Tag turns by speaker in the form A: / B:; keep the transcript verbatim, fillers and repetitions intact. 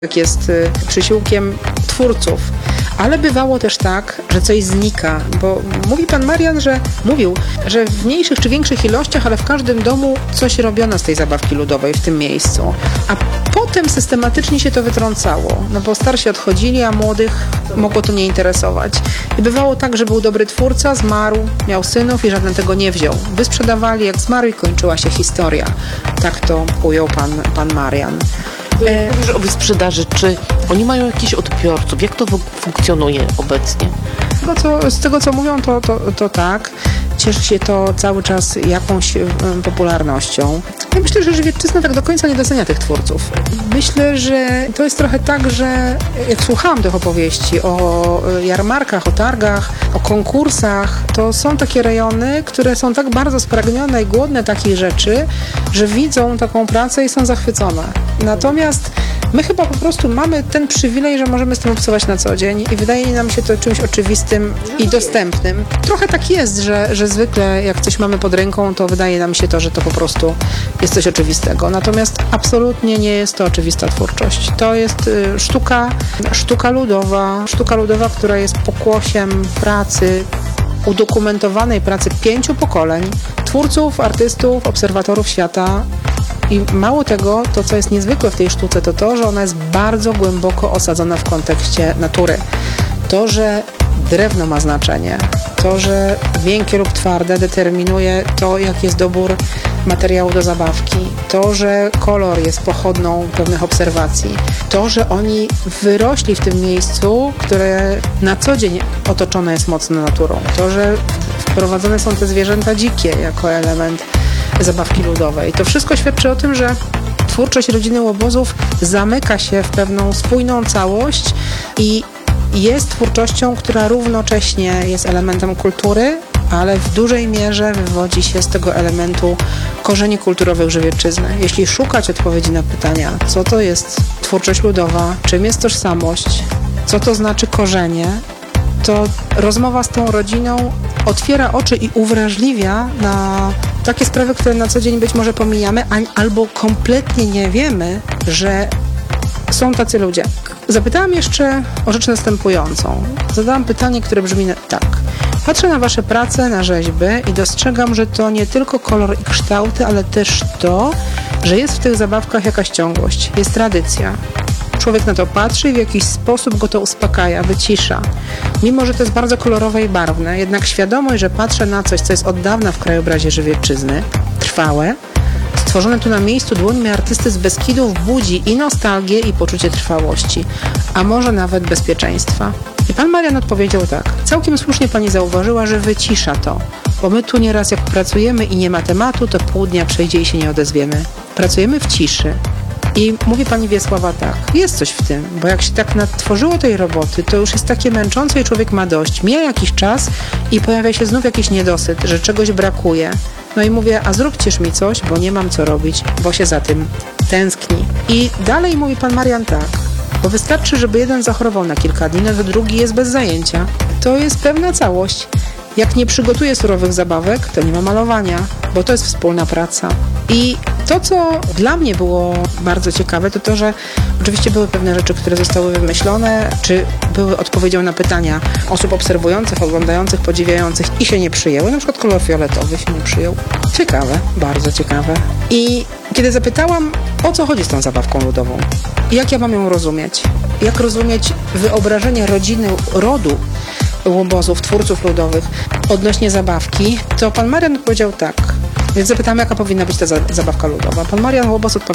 A: jest przysiłkiem twórców. Ale bywało też tak, że coś znika, bo mówi pan Marian, że mówił, że w mniejszych czy większych ilościach, ale w każdym domu coś robiono z tej zabawki ludowej w tym miejscu. A potem systematycznie się to wytrącało, no bo starsi odchodzili, a młodych mogło to nie interesować. I bywało tak, że był dobry twórca, zmarł, miał synów i żaden tego nie wziął. Wysprzedawali jak zmarł i kończyła się historia. Tak to ujął pan, pan Marian.
B: Mówisz o wyprzedaży. Czy oni mają jakichś odbiorców? Jak to funkcjonuje obecnie?
A: Z tego, co, z tego, co mówią, to, to, to tak. Cieszy się to cały czas jakąś popularnością. Ja myślę, że Żywiecczyzna tak do końca nie docenia tych twórców. Myślę, że to jest trochę tak, że jak słuchałam tych opowieści o jarmarkach, o targach, o konkursach, to są takie rejony, które są tak bardzo spragnione i głodne takich rzeczy, że widzą taką pracę i są zachwycone. Natomiast my chyba po prostu mamy ten przywilej, że możemy z tym obcować na co dzień i wydaje nam się to czymś oczywistym i dostępnym. Trochę tak jest, że, że zwykle jak coś mamy pod ręką, to wydaje nam się to, że to po prostu jest coś oczywistego. Natomiast absolutnie nie jest to oczywista twórczość. To jest y, sztuka, sztuka ludowa, sztuka ludowa, która jest pokłosiem pracy, udokumentowanej pracy pięciu pokoleń, twórców, artystów, obserwatorów świata. I mało tego, to co jest niezwykłe w tej sztuce, to to, że ona jest bardzo głęboko osadzona w kontekście natury. To, że drewno ma znaczenie, to, że miękkie lub twarde determinuje to, jaki jest dobór materiału do zabawki, to, że kolor jest pochodną pewnych obserwacji, to, że oni wyrośli w tym miejscu, które na co dzień otoczone jest mocno naturą, to, że wprowadzone są te zwierzęta dzikie jako element zabawki ludowej. To wszystko świadczy o tym, że twórczość rodziny Łobozów zamyka się w pewną spójną całość i jest twórczością, która równocześnie jest elementem kultury, ale w dużej mierze wywodzi się z tego elementu korzeni kulturowych Żywiecczyzny. Jeśli szukać odpowiedzi na pytania, co to jest twórczość ludowa, czym jest tożsamość, co to znaczy korzenie, to rozmowa z tą rodziną otwiera oczy i uwrażliwia na takie sprawy, które na co dzień być może pomijamy, albo kompletnie nie wiemy, że są tacy ludzie. Zapytałam jeszcze o rzecz następującą. Zadałam pytanie, które brzmi tak. Patrzę na wasze prace, na rzeźby i dostrzegam, że to nie tylko kolor i kształty, ale też to, że jest w tych zabawkach jakaś ciągłość. Jest tradycja. Człowiek na to patrzy i w jakiś sposób go to uspokaja, wycisza. Mimo, że to jest bardzo kolorowe i barwne, jednak świadomość, że patrzę na coś, co jest od dawna w krajobrazie Żywiecczyzny, trwałe, stworzone tu na miejscu dłońmi artysty z Beskidów, budzi i nostalgię, i poczucie trwałości, a może nawet bezpieczeństwa. I pan Marian odpowiedział tak. Całkiem słusznie pani zauważyła, że wycisza to, bo my tu nieraz jak pracujemy i nie ma tematu, to pół dnia przejdzie i się nie odezwiemy. Pracujemy w ciszy. I mówi pani Wiesława tak, jest coś w tym, bo jak się tak nadtworzyło tej roboty, to już jest takie męczące i człowiek ma dość. Mija jakiś czas i pojawia się znów jakiś niedosyt, że czegoś brakuje. No i mówię, a zróbcież mi coś, bo nie mam co robić, bo się za tym tęskni. I dalej mówi pan Marian tak, bo wystarczy, żeby jeden zachorował na kilka dni, no to drugi jest bez zajęcia. To jest pewna całość. Jak nie przygotuję surowych zabawek, to nie ma malowania, bo to jest wspólna praca. I to, co dla mnie było bardzo ciekawe, to to, że oczywiście były pewne rzeczy, które zostały wymyślone, czy były odpowiedzią na pytania osób obserwujących, oglądających, podziwiających i się nie przyjęły. Na przykład kolor fioletowy się nie przyjął. Ciekawe, bardzo ciekawe. I kiedy zapytałam, o co chodzi z tą zabawką ludową, jak ja mam ją rozumieć, jak rozumieć wyobrażenie rodziny, rodu Łobozów, twórców ludowych odnośnie zabawki, to pan Marian powiedział tak. Więc zapytałem, jaka powinna być ta za- zabawka ludowa. Pan Marian Łobos odpowiedział